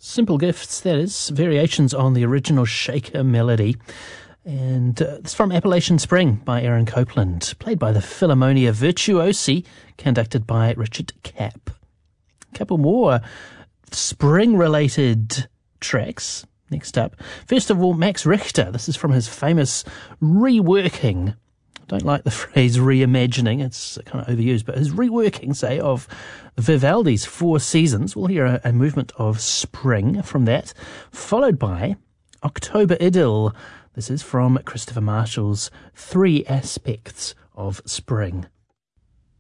Simple Gifts, that is, variations on the original Shaker melody. And it's from Appalachian Spring by Aaron Copland, played by the Philharmonia Virtuosi, conducted by Richard Kapp. A couple more spring-related tracks next up. First of all, Max Richter. This is from his famous reworking. I don't like the phrase reimagining, it's kind of overused, but his reworking, say, of Vivaldi's Four Seasons. We'll hear a movement of spring from that, followed by October Idyll. This is from Christopher Marshall's Three Aspects of Spring.